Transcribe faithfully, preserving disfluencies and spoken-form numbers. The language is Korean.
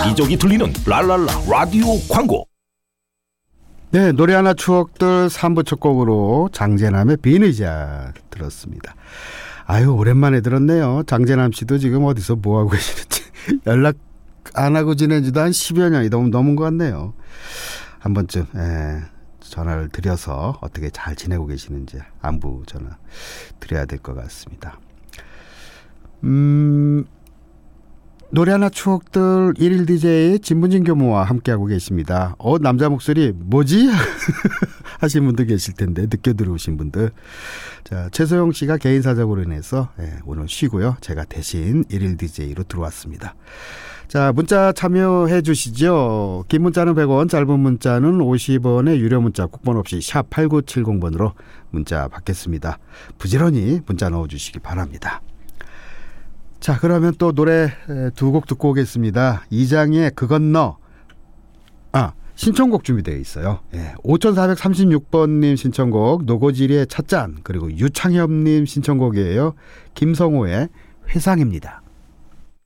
여기저기 들리는 랄랄라 라디오 광고. 네, 노래 하나 추억들 삼 부 첫 곡으로 장재남의 비니자 들었습니다. 아유, 오랜만에 들었네요. 장재남 씨도 지금 어디서 뭐하고 계시는지 연락 안 하고 지낸 지도 한 십여 년이 너무 넘은 것 같네요. 한 번쯤 에, 전화를 드려서 어떻게 잘 지내고 계시는지 안부 전화 드려야 될 것 같습니다. 음, 노래 하나 추억들 일일 디제이 진문진 교무와 함께하고 계십니다. 어, 남자 목소리 뭐지? 하신 분도 계실 텐데, 늦게 들어오신 분들. 자, 최소영 씨가 개인 사정으로 인해서 예, 오늘 쉬고요. 제가 대신 일일 디제이로 들어왔습니다. 자, 문자 참여해 주시죠. 긴 문자는 백 원, 짧은 문자는 오십 원의 유료 문자 국번 없이 샵 팔구칠공 번으로 문자 받겠습니다. 부지런히 문자 넣어주시기 바랍니다. 자, 그러면 또 노래 두 곡 듣고 오겠습니다. 이장희의 그건 너. 아, 신청곡 준비되어 있어요. 예, 오천사백삼십육 번님 신청곡 노고지리의 찻잔, 그리고 유창엽님 신청곡이에요. 김성호의 회상입니다.